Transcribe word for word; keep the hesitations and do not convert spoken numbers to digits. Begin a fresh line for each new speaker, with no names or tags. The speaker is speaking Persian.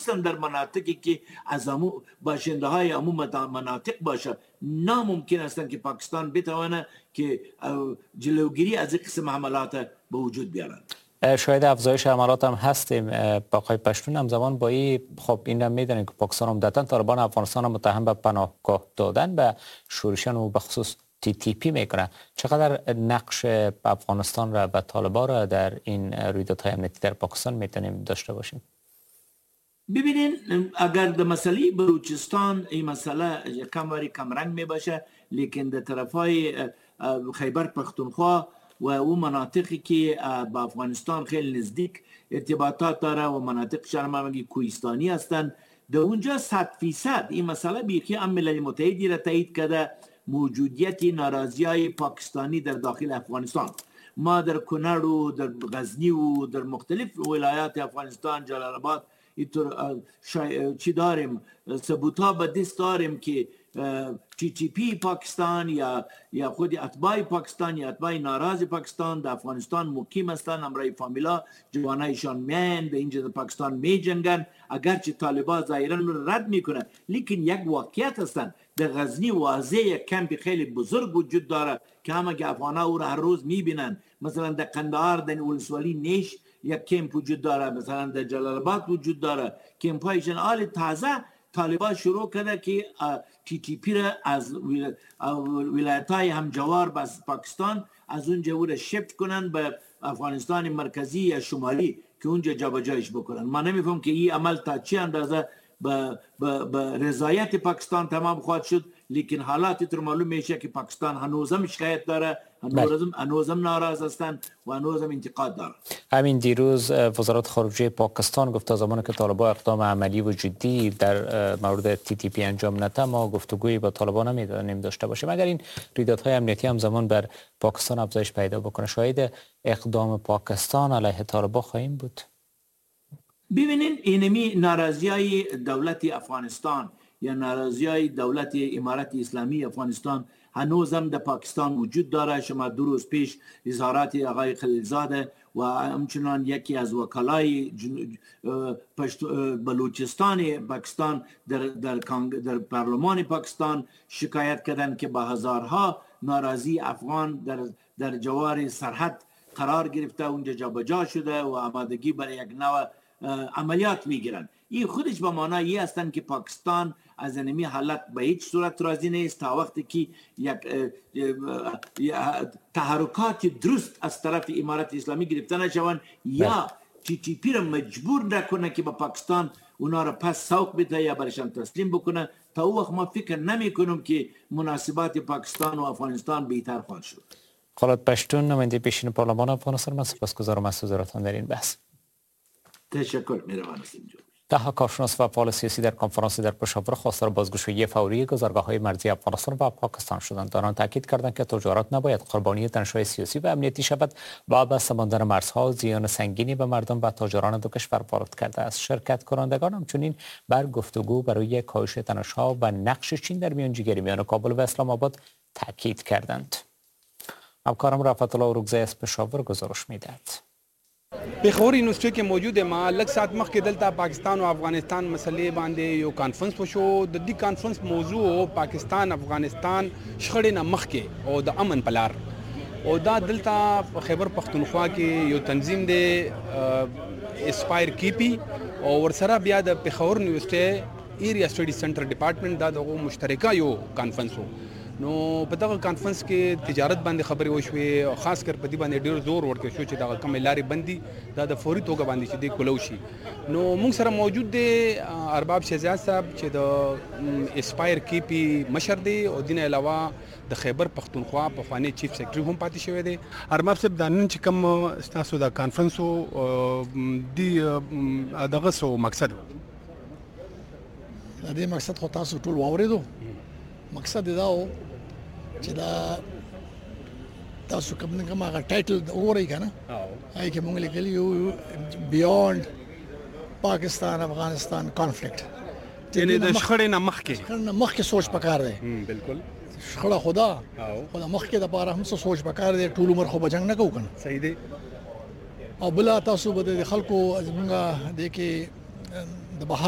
خصوصا در مناطقی که از امو باشنده های امو مناطق باشه ناممکن است که پاکستان بتواند که جلوگیری از این قسم حملات به وجود بیارند.
شاید افزایش حملات هم هستیم آقای پشتون. همزمان با این خب این هم میدونیم که پاکستان عمدتاً طالبان افغانستان هم متهم به پناهگاه دادن به شورشیان و به خصوص تی تی پی میکنه. چقدر نقش افغانستان را و طالبان را در این رویدادهای امنیتی در پاکستان میتونیم داشته باشیم؟
ببینین اگر در مسئله بلوچستان این مسئله کم وری کم رنگ می باشه، لیکن در طرفای خیبر پختونخوا و اون مناطقی که با افغانستان خیلی نزدیک ارتباطات داره و مناطق شرمامگی کوهستانی هستند، در اونجا صد فیصد این مسئله بیخی هم ملل متحدی را تایید کرده موجودیت ناراضی های پاکستانی در داخل افغانستان. ما در کنر و در غزنی و در مختلف ولایات افغانستان جلال آباد اینطور چی داریم ثبوت ها به دست داریم که تی تی پی پاکستان یا یا خود اتباع پاکستان یا اتباع ناراض پاکستان در افغانستان مقیم هستند، همراه فامیلا جوانایشان میان در اینجا در پاکستان می جنگن. اگرچه طالبان ظاهرا رد میکنه، لیکن یک واقعیت هستند. در غزنی واضح یک کمپ خیلی بزرگ وجود داره که همه که افغانها او را هر روز میبینن. مثلا در قندهار در ولسوالی نیش یک کمپ وجود داره، مثلا در جلال آباد وجود داره کمپ هایشان. آل تازه طالبان شروع کرده که تی تی پی را از ولایت های همجوار با پاکستان از اونجا او را شفت کنن به افغانستان مرکزی یا شمالی که اونجا جابجایش بکنن. ما نمیفهم که این عمل تا چی اندازه به رضایت پاکستان تمام خواهد شد، لیکن حالات طور معلوم میشه که پاکستان هنوزم شکایت داره، هنوزم هنوزم ناراض هستند و هنوزم انتقاد داره.
همین دیروز وزارت خارجه پاکستان گفت تا زمانی که طالبان اقدام عملی و جدی در مورد تی تی پی انجام نده ما گفتگویی با طالبان نمیدونیم داشته باشیم. اگر این رویدادهای امنیتی هم زمان بر پاکستان افزایش پیدا بکنه، شاید اقدام پاکستان علیه طالبان خواهیم بود.
ببینین اینمی ناراضی های دولت افغانستان یا ناراضی های دولت امارت اسلامی افغانستان هنوزم در پاکستان وجود داره. شما دو روز پیش اظهارات آقای خلیلزاده و همچنان یکی از وکلای بلوچستان پاکستان در در در پارلمان پاکستان شکایت کردند که با هزارها ناراضی افغان در در جوار سرحد قرار گرفته، اونجا جابجا شده و آمادگی برای یک نوع عملیات میگیرن. این خودش به معنای هستند که پاکستان از اینمی حالت به هیچ صورت راضی نیست تا وقتی که یک تحرکات درست از طرف امارت اسلامی گرفته نشوند یا تی تی پی را مجبور نکنه که به پاکستان اونا را پس سوق بده یا برشان تسلیم بکنه. تا او وقت ما فکر نمی کنم که مناسبات پاکستان و افغانستان بهتر خواهد شد.
خالد پشتون، نماینده پیشین پارلمان افغانستان، من سپاسگزارم از حضورتان در این بحث.
تشکر می‌روم از اینجا.
ده کارشناس و فعال سیاسی در کنفرانسی در پشاور خواستار بازگشایی فوری گذرگاه‌های مرزی افغانستان و پاکستان شدند. آنان تاکید کردند که تجارت نباید قربانی تنش‌های سیاسی و امنیتی شود و بس بستن مرزها زیان سنگینی به مردم و تاجران دو کشور وارد کرده است. شرکت کنندگان همچنین بر گفتگو برای کاهش تنش‌ها و نقش چین در میانجیگری میان کابل و اسلام آباد تاکید کردند. همکارم رفعت الله اورگزی از پشاور گزارش می‌دهد.
پیښور یونیورسيټي کې موجود ما لږ ساعت مخکې دلته پاکستان او افغانستان مسلې باندې یو کانفرنس وشو. د دې کانفرنس موضوع پاکستان افغانستان شخړې نه مخکې او د امن پلار او دا دلته په خیبر پختونخوا کې یو تنظیم دی اسپایر کیپی او ورسره بیا د پیښور یونیورسيټي ایریا سټډي سنټر ډپارټمنټ دا دغه مشترکه یو کانفرنس وو. نو په دغه کانفرنس کې تجارت باندې خبرې وشوې او خاص کر په دې باندې ډېر زور ورکړل شو چې دغه کمې لارې بندي دا د فوري توګه باندې چې دی کولو شي. نو موږ سره موجود دی ارباب شهزاد صاحب چې د اسپایر کی پی مشر دی او دین علاوه د خیبر پختونخوا په خوانی چیف سیکرټری هم پاتې شوی دی. ارباب صاحب د نن چې کوم تاسو د کانفرنس او دی دغه سو مقصد
د دې مقصد خو تاسو ټول واورېدو. مقصد دا و چې دا تاسو کوم کوم هغه ټایټل وګورئ کنه هغه کې مونږ لیکلی یو بیونډ پاکستان افغانستان کانفلیکټ
یعنی د شخړې نه مخکې
شخړې نه مخکې سوچ پکار دی.
بالکل
شخړه خدا خدا مخکې د پاره هم سوچ پکار دی. ټول عمر خو بجنګ نه کوو کنه.
صحیح دی.
او بل تاسو به د خلکو زمونږه د کې د